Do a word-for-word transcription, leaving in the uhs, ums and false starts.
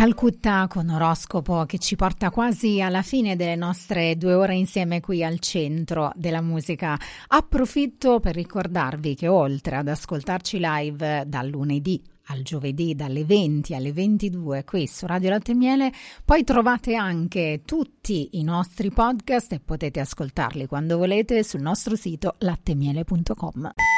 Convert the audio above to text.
Calcutta con oroscopo che ci porta quasi alla fine delle nostre due ore insieme qui al centro della musica. Approfitto per ricordarvi che oltre ad ascoltarci live dal lunedì al giovedì dalle venti alle ventidue qui su Radio Latte e Miele, poi trovate anche tutti i nostri podcast e potete ascoltarli quando volete sul nostro sito latte miele punto com.